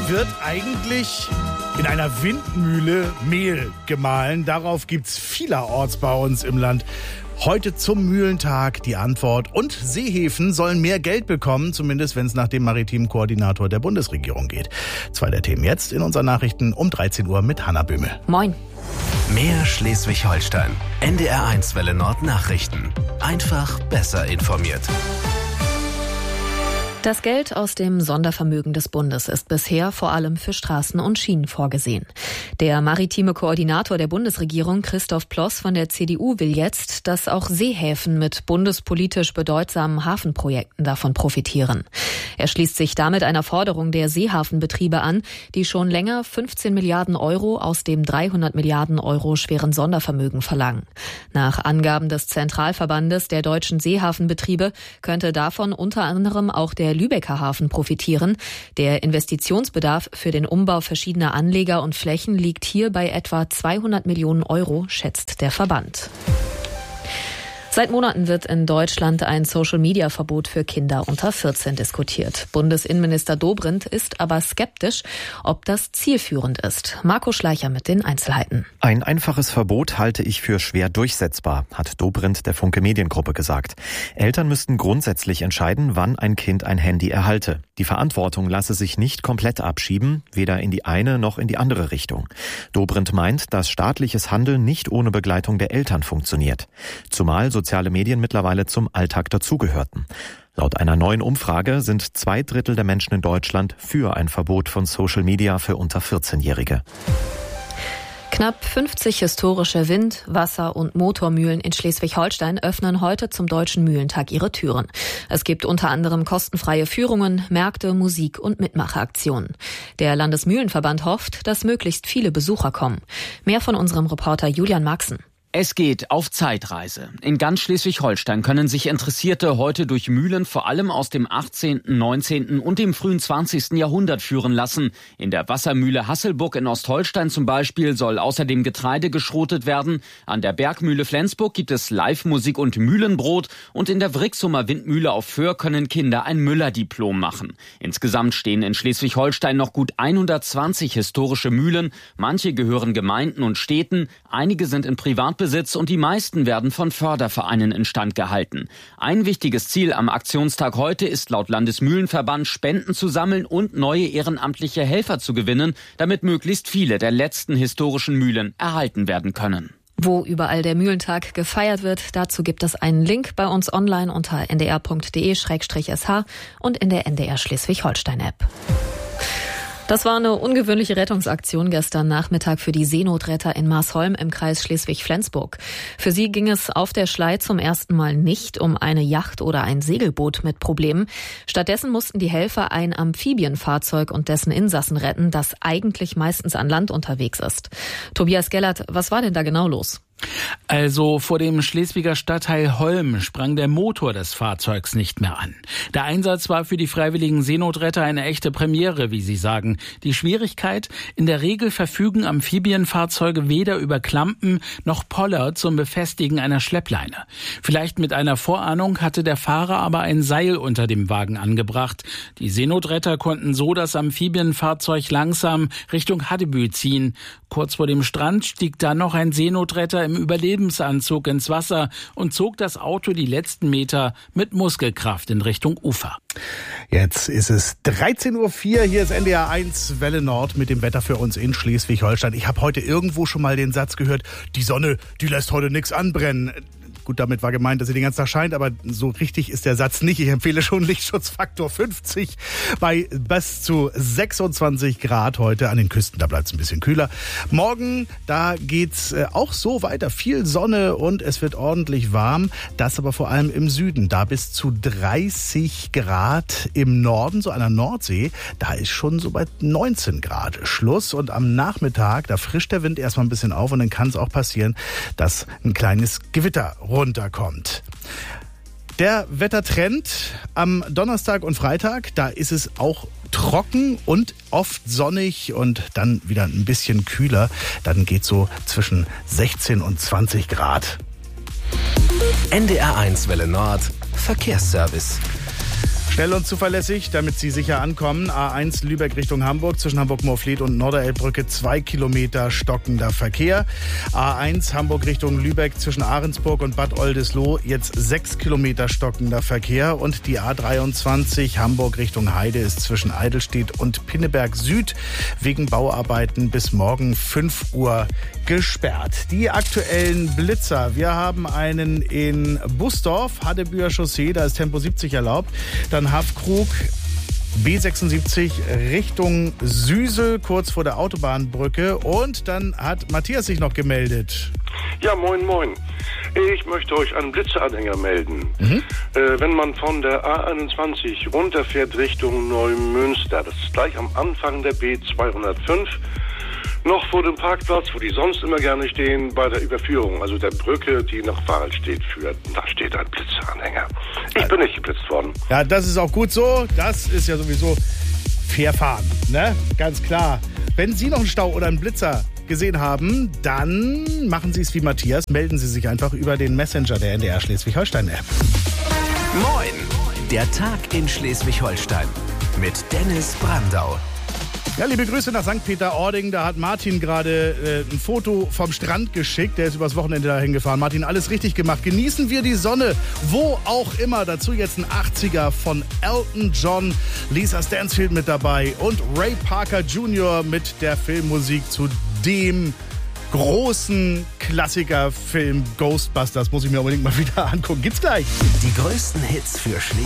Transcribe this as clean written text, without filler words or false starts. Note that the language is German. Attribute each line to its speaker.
Speaker 1: wird eigentlich in einer Windmühle Mehl gemahlen? Darauf gibt's vielerorts bei uns im Land. Heute zum Mühlentag die Antwort. Und Seehäfen sollen mehr Geld bekommen, zumindest wenn es nach dem maritimen Koordinator der Bundesregierung geht. Zwei der Themen jetzt in unseren Nachrichten um 13 Uhr mit Hanna Böhmel.
Speaker 2: Moin.
Speaker 3: Mehr Schleswig-Holstein. NDR1 Welle Nord Nachrichten. Einfach besser informiert.
Speaker 2: Das Geld aus dem Sondervermögen des Bundes ist bisher vor allem für Straßen und Schienen vorgesehen. Der maritime Koordinator der Bundesregierung, Christoph Ploss von der CDU, will jetzt, dass auch Seehäfen mit bundespolitisch bedeutsamen Hafenprojekten davon profitieren. Er schließt sich damit einer Forderung der Seehafenbetriebe an, die schon länger 15 Milliarden Euro aus dem 300 Milliarden Euro schweren Sondervermögen verlangen. Nach Angaben des Zentralverbandes der deutschen Seehafenbetriebe könnte davon unter anderem auch der Lübecker Hafen profitieren. Der Investitionsbedarf für den Umbau verschiedener Anleger und Flächen liegt hier bei etwa 200 Millionen Euro, schätzt der Verband. Seit Monaten wird in Deutschland ein Social-Media-Verbot für Kinder unter 14 diskutiert. Bundesinnenminister Dobrindt ist aber skeptisch, ob das zielführend ist. Marco Schleicher mit den Einzelheiten.
Speaker 4: Ein einfaches Verbot halte ich für schwer durchsetzbar, hat Dobrindt der Funke Mediengruppe gesagt. Eltern müssten grundsätzlich entscheiden, wann ein Kind ein Handy erhalte. Die Verantwortung lasse sich nicht komplett abschieben, weder in die eine noch in die andere Richtung. Dobrindt meint, dass staatliches Handeln nicht ohne Begleitung der Eltern funktioniert. Zumal soziale Medien mittlerweile zum Alltag dazugehörten. Laut einer neuen Umfrage sind 2/3 der Menschen in Deutschland für ein Verbot von Social Media für unter 14-Jährige.
Speaker 2: Knapp 50 historische Wind-, Wasser- und Motormühlen in Schleswig-Holstein öffnen heute zum Deutschen Mühlentag ihre Türen. Es gibt unter anderem kostenfreie Führungen, Märkte, Musik- und Mitmachaktionen. Der Landesmühlenverband hofft, dass möglichst viele Besucher kommen. Mehr von unserem Reporter Julian Maxen.
Speaker 5: Es geht auf Zeitreise. In ganz Schleswig-Holstein können sich Interessierte heute durch Mühlen vor allem aus dem 18., 19. und dem frühen 20. Jahrhundert führen lassen. In der Wassermühle Hasselburg in Ostholstein zum Beispiel soll außerdem Getreide geschrotet werden. An der Bergmühle Flensburg gibt es Live-Musik und Mühlenbrot. Und in der Wrixumer Windmühle auf Föhr können Kinder ein Müller-Diplom machen. Insgesamt stehen in Schleswig-Holstein noch gut 120 historische Mühlen. Manche gehören Gemeinden und Städten, einige sind in Privatbesitz und die meisten werden von Fördervereinen instand gehalten. Ein wichtiges Ziel am Aktionstag heute ist laut Landesmühlenverband, Spenden zu sammeln und neue ehrenamtliche Helfer zu gewinnen, damit möglichst viele der letzten historischen Mühlen erhalten werden können.
Speaker 2: Wo überall der Mühlentag gefeiert wird, dazu gibt es einen Link bei uns online unter ndr.de/sh und in der NDR Schleswig-Holstein-App. Das war eine ungewöhnliche Rettungsaktion gestern Nachmittag für die Seenotretter in Marsholm im Kreis Schleswig-Flensburg. Für sie ging es auf der Schlei zum ersten Mal nicht um eine Yacht oder ein Segelboot mit Problemen. Stattdessen mussten die Helfer ein Amphibienfahrzeug und dessen Insassen retten, das eigentlich meistens an Land unterwegs ist. Tobias Gellert, was war denn da genau los?
Speaker 6: Also vor dem Schleswiger Stadtteil Holm sprang der Motor des Fahrzeugs nicht mehr an. Der Einsatz war für die freiwilligen Seenotretter eine echte Premiere, wie sie sagen. Die Schwierigkeit: In der Regel verfügen Amphibienfahrzeuge weder über Klampen noch Poller zum Befestigen einer Schleppleine. Vielleicht mit einer Vorahnung hatte der Fahrer aber ein Seil unter dem Wagen angebracht. Die Seenotretter konnten so das Amphibienfahrzeug langsam Richtung Haddebühl ziehen. Kurz vor dem Strand stieg dann noch ein Seenotretter im Überlebensanzug ins Wasser und zog das Auto die letzten Meter mit Muskelkraft in Richtung Ufer.
Speaker 1: Jetzt ist es 13.04 Uhr, hier ist NDR1 Welle Nord mit dem Wetter für uns in Schleswig-Holstein. Ich habe heute irgendwo schon mal den Satz gehört, die Sonne, die lässt heute nichts anbrennen. Gut, damit war gemeint, dass sie den ganzen Tag scheint, aber so richtig ist der Satz nicht. Ich empfehle schon Lichtschutzfaktor 50 bei bis zu 26 Grad heute. An den Küsten, da bleibt es ein bisschen kühler. Morgen, da geht's auch so weiter. Viel Sonne und es wird ordentlich warm. Das aber vor allem im Süden. Da bis zu 30 Grad im Norden, so an der Nordsee. Da ist schon so bei 19 Grad Schluss. Und am Nachmittag, da frischt der Wind erstmal ein bisschen auf und dann kann es auch passieren, dass ein kleines Gewitter runterkommt. Der Wettertrend am Donnerstag und Freitag, da ist es auch trocken und oft sonnig und dann wieder ein bisschen kühler. Dann geht so zwischen 16 und 20 Grad.
Speaker 3: NDR1 Welle Nord Verkehrsservice.
Speaker 1: Schnell und zuverlässig, damit Sie sicher ankommen. A1 Lübeck Richtung Hamburg, zwischen Hamburg-Moorfleet und Norderelbbrücke 2 Kilometer stockender Verkehr. A1 Hamburg Richtung Lübeck, zwischen Ahrensburg und Bad Oldesloe jetzt 6 Kilometer stockender Verkehr. Und die A23 Hamburg Richtung Heide ist zwischen Eidelstedt und Pinneberg Süd wegen Bauarbeiten bis morgen 5 Uhr gesperrt. Die aktuellen Blitzer. Wir haben einen in Busdorf, Haddebüher Chaussee, da ist Tempo 70 erlaubt. Dann Haffkrug, B76 Richtung Süsel, kurz vor der Autobahnbrücke. Und dann hat Matthias sich noch gemeldet.
Speaker 7: Ja, moin, moin. Ich möchte euch einen Blitzeranhänger melden. Wenn man von der A21 runterfährt Richtung Neumünster, das ist gleich am Anfang der B205, noch vor dem Parkplatz, wo die sonst immer gerne stehen, bei der Überführung, also der Brücke, die nach Wahlstedt führt. Da steht ein Blitzeranhänger. Ich bin nicht geblitzt worden.
Speaker 1: Ja, das ist auch gut so. Das ist ja sowieso fair fahren, ne? Ganz klar. Wenn Sie noch einen Stau oder einen Blitzer gesehen haben, dann machen Sie es wie Matthias. Melden Sie sich einfach über den Messenger der NDR Schleswig-Holstein-App.
Speaker 3: Moin, der Tag in Schleswig-Holstein mit Dennis Brandau.
Speaker 1: Ja, liebe Grüße nach St. Peter-Ording. Da hat Martin gerade ein Foto vom Strand geschickt. Der ist übers Wochenende dahin gefahren. Martin, alles richtig gemacht. Genießen wir die Sonne, wo auch immer. Dazu jetzt ein 80er von Elton John, Lisa Stansfield mit dabei und Ray Parker Jr. mit der Filmmusik zu dem großen Klassikerfilm Ghostbusters. Muss ich mir unbedingt mal wieder angucken. Gibt's gleich.
Speaker 3: Die größten Hits für Schleswig.